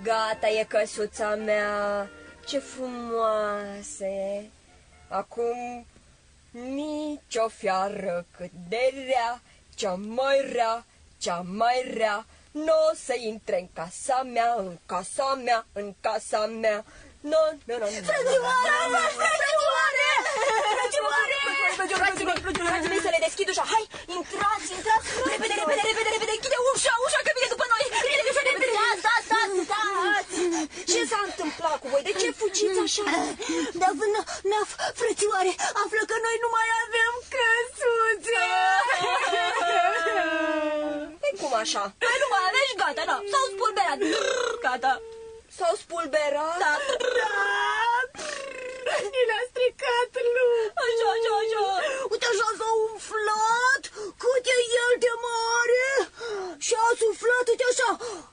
Gata e căsuța mea, ce frumoasă e. Acum nicio fiară cât de rea, cea mai rea, cea mai rea, n-o să intre în casa mea, în casa mea, în casa mea. Frățioare, să le deschid ușa. Hai, intrați, repede, închide ușa că vine după noi. Ce s-a întâmplat cu voi? De ce fugiți așa? Naf, frățioare, află că noi nu mai avem căsuță. Cum așa? Păi nu mai aveți, gata, da, s-au spulberat. Gata. S-au spulberat? Da. Ni l-a stricat lup. Așa. Uite așa s-a umflat, cât e el de mare. Și a suflat, uite așa,